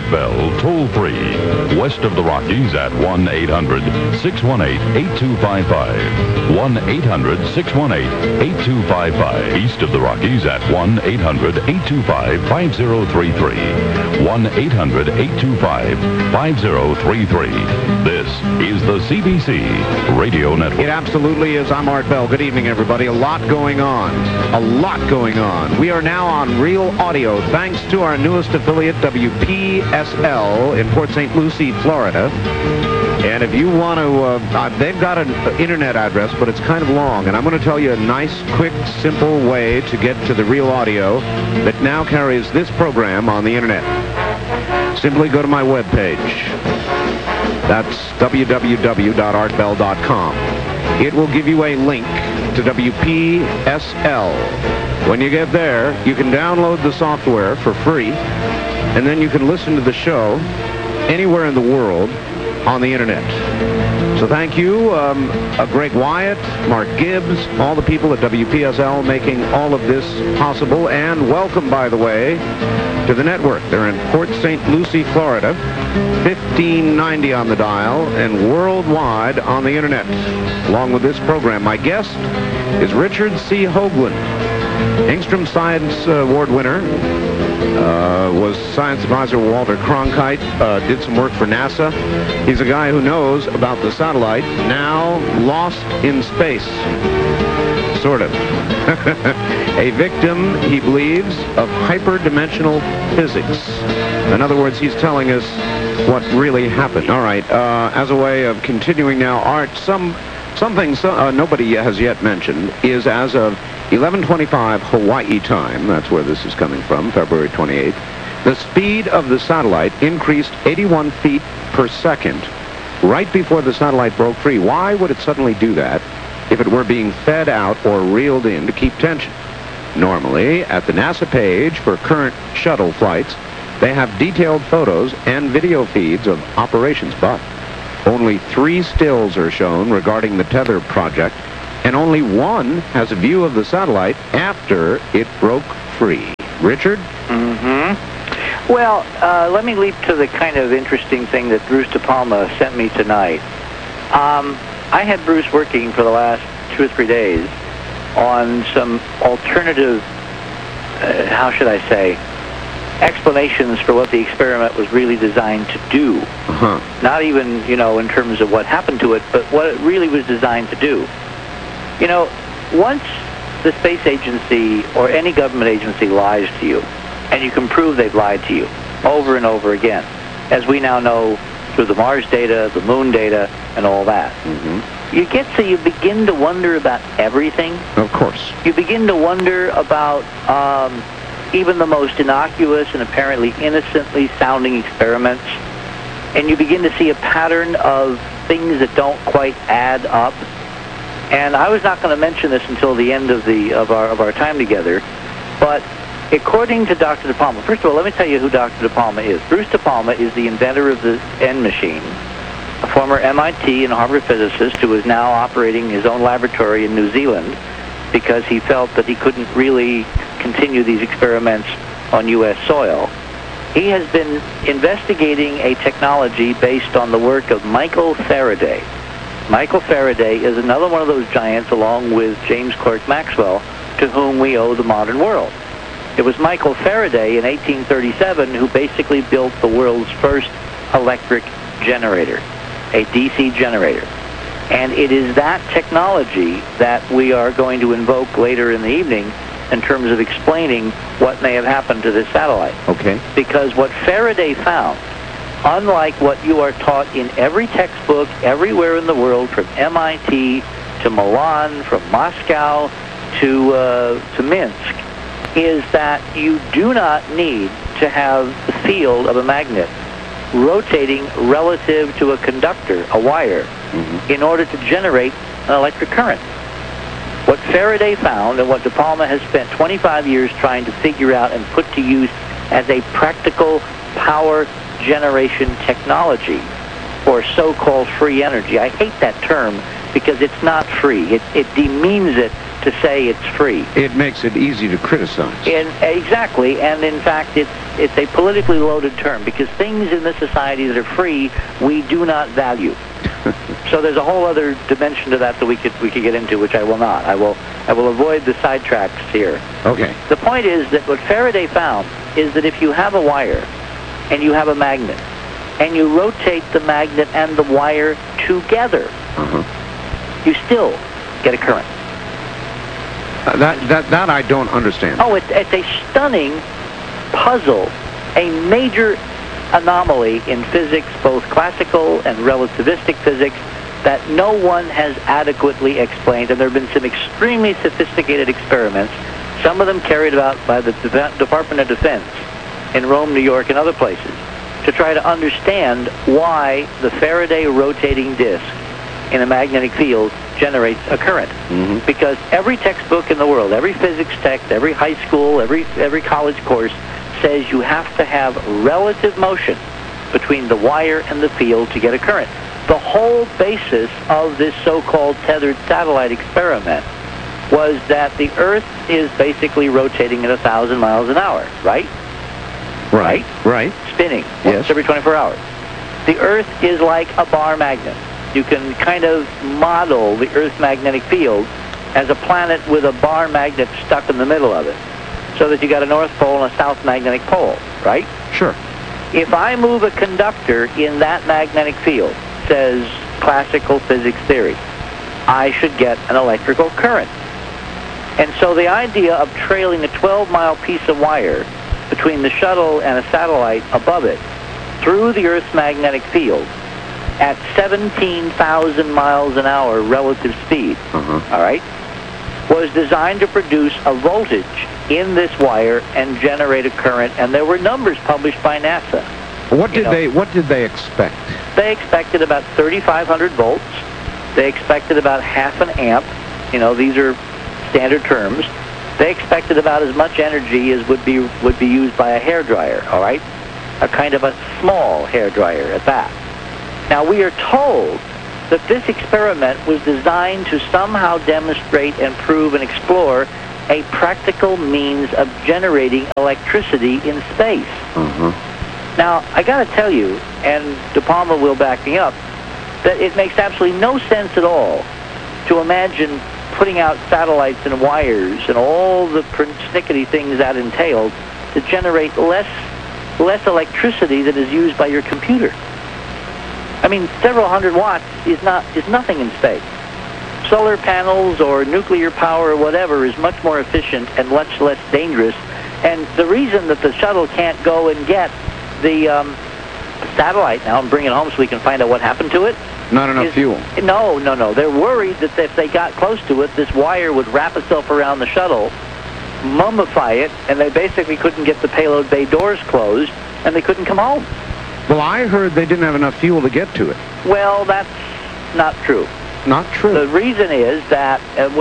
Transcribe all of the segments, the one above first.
Bell, toll-free. West of the Rockies at 1-800-618-8255. 1-800-618-8255. East of the Rockies at 1-800-825-5033. 1-800-825-5033. This is the CBC Radio Network. It absolutely is. I'm Art Bell. Good evening, everybody. A lot going on. A lot going on. We are now on Real Audio, thanks to our newest affiliate, WPSL, in Port St. Lucie, Florida. And if you want to, they've got an internet address, but it's kind of long. And I'm going to tell you a nice, quick, simple way to get to the Real Audio that now carries this program on the internet. Simply go to my webpage. That's www.artbell.com. It will give you a link to WPSL. When you get there, you can download the software for free, and then you can listen to the show anywhere in the world on the internet. So thank you, Greg Wyatt, Mark Gibbs, all the people at WPSL making all of this possible, and welcome, by the way, to the network. They're in Port St. Lucie, Florida, 1590 on the dial, and worldwide on the internet, along with this program. My guest is Richard C. Hoagland, Engstrom Science Award winner, was science advisor with Walter Cronkite, did some work for NASA. He's a guy who knows about the satellite, now lost in space, sort of. A victim, he believes, of hyperdimensional physics. In other words, he's telling us what really happened. All right, as a way of continuing now, Art, something nobody has yet mentioned is, as of 11:25 Hawaii time, that's where this is coming from, February 28th, the speed of the satellite increased 81 feet per second right before the satellite broke free. Why would it suddenly do that if it were being fed out or reeled in to keep tension? Normally, at the NASA page for current shuttle flights, they have detailed photos and video feeds of operations, but only 3 stills are shown regarding the Tether project, and only one has a view of the satellite after it broke free. Richard? Well, let me leap to the kind of interesting thing that Bruce De Palma sent me tonight. I had Bruce working for the last 2 or 3 days on some alternative, how should I say, explanations for what the experiment was really designed to do. Not even, in terms of what happened to it, but what it really was designed to do. Once the space agency or any government agency lies to you, and you can prove they've lied to you over and over again, as we now know through the Mars data, the Moon data, and all that, you begin to wonder about everything. Of course. You begin to wonder about even the most innocuous and apparently innocently sounding experiments, and you begin to see a pattern of things that don't quite add up. And I was not going to mention this until the end of our time together, but according to Dr. De Palma, first of all, let me tell you who Dr. De Palma is. Bruce De Palma is the inventor of the N machine, a former MIT and Harvard physicist who is now operating his own laboratory in New Zealand because he felt that he couldn't really continue these experiments on U.S. soil. He has been investigating a technology based on the work of Michael Faraday. Michael Faraday is another one of those giants, along with James Clerk Maxwell, to whom we owe the modern world. It was Michael Faraday in 1837 who basically built the world's first electric generator, a DC generator. And it is that technology that we are going to invoke later in the evening in terms of explaining what may have happened to this satellite. Okay. Because what Faraday found, unlike what you are taught in every textbook everywhere in the world, from MIT to Milan, from Moscow to Minsk, is that you do not need to have the field of a magnet rotating relative to a conductor, a wire, in order to generate an electric current. What Faraday found, and what De Palma has spent 25 years trying to figure out and put to use as a practical power generation technology for so-called free energy. I hate that term because it's not free. It demeans it to say it's free. It makes it easy to criticize. Exactly, and in fact, it's a politically loaded term because things in this society that are free, we do not value. So there's a whole other dimension to that we could get into, which I will not. I will avoid the sidetracks here. Okay. The point is that what Faraday found is that if you have a wire and you have a magnet and you rotate the magnet and the wire together, you still get a current. That I don't understand. Oh, it's a stunning puzzle, a major anomaly in physics, both classical and relativistic physics, that no one has adequately explained. And there have been some extremely sophisticated experiments, some of them carried out by the Department of Defense in Rome, New York, and other places, to try to understand why the Faraday rotating disk in a magnetic field generates a current. Because every textbook in the world, every physics text, every high school, every college course says you have to have relative motion between the wire and the field to get a current. The whole basis of this so-called tethered satellite experiment was that the Earth is basically rotating at 1,000 miles an hour, right? Right. Spinning Yes. once every 24 hours. The Earth is like a bar magnet. You can kind of model the Earth's magnetic field as a planet with a bar magnet stuck in the middle of it, so that you got a North Pole and a South magnetic pole, right? Sure. If I move a conductor in that magnetic field, says classical physics theory, I should get an electrical current. And so the idea of trailing a 12-mile piece of wire between the shuttle and a satellite above it through the Earth's magnetic field at 17,000 miles an hour relative speed, all right, was designed to produce a voltage in this wire and generate a current. And there were numbers published by NASA. What did they expect? They expected about 3,500 volts. They expected about half an amp. You know, these are standard terms. They expected about as much energy as would be used by a hairdryer, all right? A kind of a small hairdryer at that. Now, we are told that this experiment was designed to somehow demonstrate and prove and explore a practical means of generating electricity in space. Now, I got to tell you, and De Palma will back me up, that it makes absolutely no sense at all to imagine putting out satellites and wires and all the persnickety things that entails to generate less electricity than is used by your computer. I mean, several hundred watts is nothing in space. Solar panels or nuclear power or whatever is much more efficient and much less dangerous. And the reason that the shuttle can't go and get the satellite now and bring it home so we can find out what happened to it. Not enough fuel. No. They're worried that if they got close to it, this wire would wrap itself around the shuttle, mummify it, and they basically couldn't get the payload bay doors closed, and they couldn't come home. Well, I heard they didn't have enough fuel to get to it. Well, that's not true. Not true. The reason is that,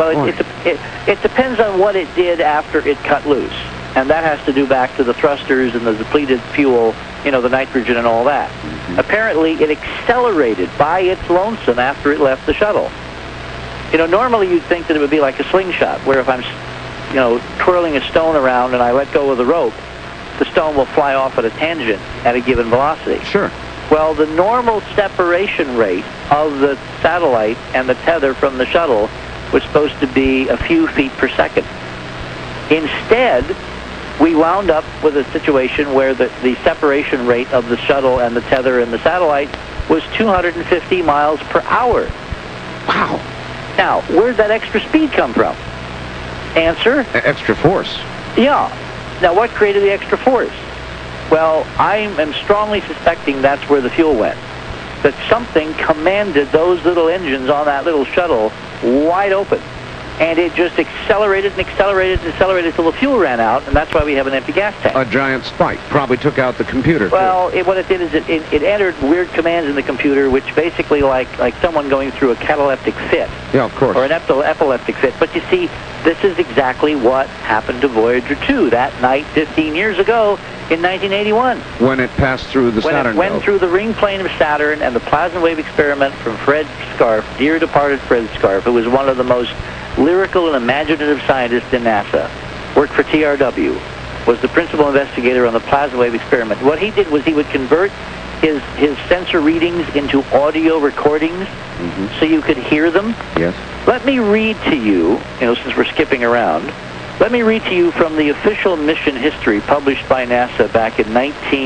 it depends on what it did after it cut loose. And that has to do back to the thrusters and the depleted fuel, you know, the nitrogen and all that. Apparently, it accelerated by its lonesome after it left the shuttle. You know, normally you'd think that it would be like a slingshot, where if I'm, you know, twirling a stone around and I let go of the rope, the stone will fly off at a tangent at a given velocity. Sure. Well, the normal separation rate of the satellite and the tether from the shuttle was supposed to be a few feet per second. Instead, we wound up with a situation where the separation rate of the shuttle and the tether and the satellite was 250 miles per hour. Wow. Now, where'd that extra speed come from? Answer? Extra force. Yeah. Now, what created the extra force? Well, I am strongly suspecting that's where the fuel went. That something commanded those little engines on that little shuttle wide open. And it just accelerated and accelerated and accelerated until the fuel ran out, and that's why we have an empty gas tank. A giant spike. Probably took out the computer, well, what it did is it entered weird commands in the computer, which basically like someone going through a cataleptic fit. Yeah, of course. Or an epileptic fit. But you see, this is exactly what happened to Voyager 2 that night 15 years ago in 1981. When it passed through the Saturn When it went through the ring plane of Saturn and the plasma wave experiment from Fred Scarf, dear departed Fred Scarf, who was one of the most lyrical and imaginative scientist in NASA, worked for TRW, was the principal investigator on the plasma wave experiment. What he did was he would convert his sensor readings into audio recordings so you could hear them. Yes. Let me read to you, since we're skipping around, let me read to you from the official mission history published by NASA back in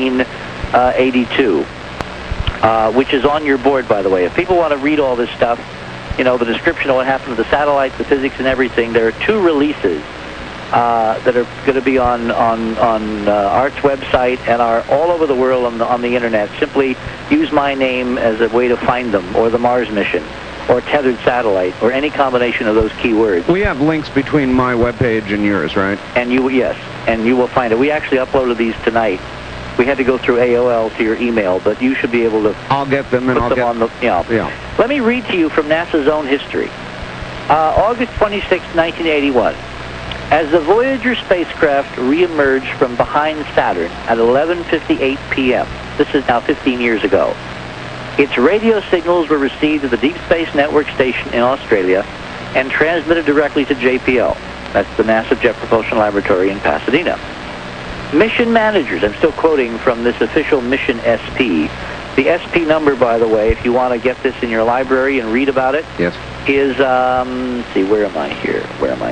1982, which is on your board, by the way. If people want to read all this stuff, the description of what happened to the satellites, the physics and everything, there are 2 releases that are going to be on ART's website and are all over the world on the internet. Simply use my name as a way to find them, or the Mars mission, or tethered satellite, or any combination of those keywords. We have links between my webpage and yours, right? And you will find it. We actually uploaded these tonight. We had to go through AOL to your email, but you should be able to. I'll get them, and put them on the. Yeah. Let me read to you from NASA's own history. August 26, 1981. As the Voyager spacecraft reemerged from behind Saturn at 11:58 p.m., this is now 15 years ago, its radio signals were received at the Deep Space Network Station in Australia and transmitted directly to JPL. That's the NASA Jet Propulsion Laboratory in Pasadena. Mission managers, I'm still quoting from this official mission SP. The SP number, by the way, if you want to get this in your library and read about it, yes, is, let's see, where am I here?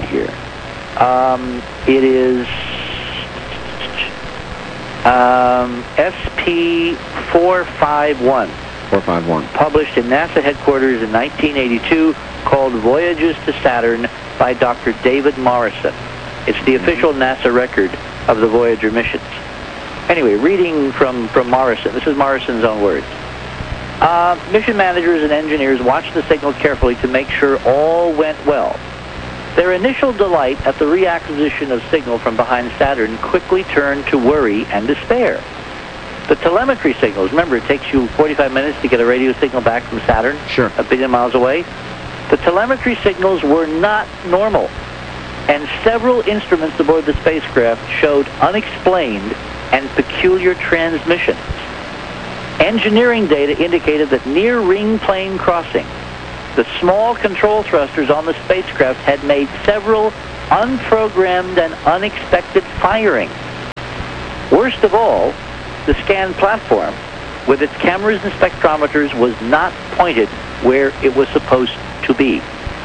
It is SP 451. 451. Published in NASA headquarters in 1982, called Voyages to Saturn by Dr. David Morrison. It's the official NASA record of the Voyager missions. Anyway, reading from Morrison. This is Morrison's own words. Mission managers and engineers watched the signal carefully to make sure all went well. Their initial delight at the reacquisition of signal from behind Saturn quickly turned to worry and despair. The telemetry signals, remember, it takes you 45 minutes to get a radio signal back from Saturn, sure, a billion miles away. The telemetry signals were not normal, and several instruments aboard the spacecraft showed unexplained and peculiar transmissions. Engineering data indicated that near ring plane crossing, the small control thrusters on the spacecraft had made several unprogrammed and unexpected firings. Worst of all, the scan platform, with its cameras and spectrometers, was not pointed where it was supposed to be.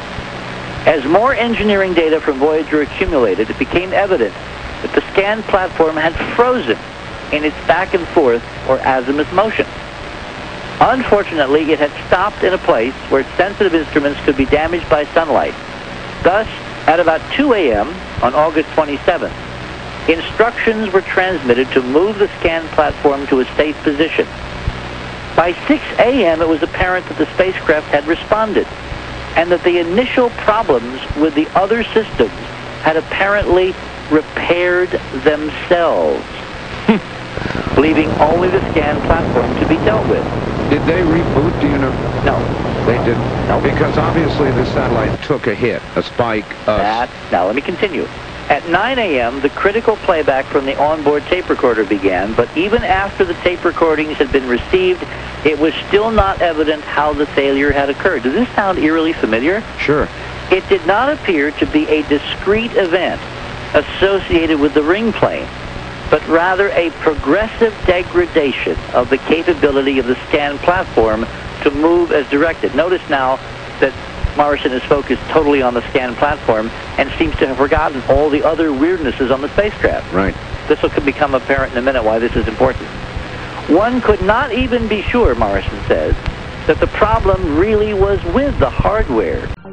As more engineering data from Voyager accumulated, it became evident that the scan platform had frozen in its back and forth or azimuth motion. Unfortunately, it had stopped in a place where sensitive instruments could be damaged by sunlight. Thus, at about 2 a.m. on August 27th, instructions were transmitted to move the scan platform to a safe position. By 6 a.m., it was apparent that the spacecraft had responded, and that the initial problems with the other systems had apparently repaired themselves, leaving only the scan platform to be dealt with. Did they reboot, do you know? No. They didn't? No. Because obviously the satellite took a hit, a spike. Now, let me continue. At 9 a.m., the critical playback from the onboard tape recorder began, but even after the tape recordings had been received, it was still not evident how the failure had occurred. Does this sound eerily familiar? Sure. It did not appear to be a discrete event associated with the ring plane, but rather a progressive degradation of the capability of the scan platform to move as directed. Notice now that Morrison is focused totally on the scan platform and seems to have forgotten all the other weirdnesses on the spacecraft. Right. This will become apparent in a minute why this is important. One could not even be sure, Morrison says, that the problem really was with the hardware.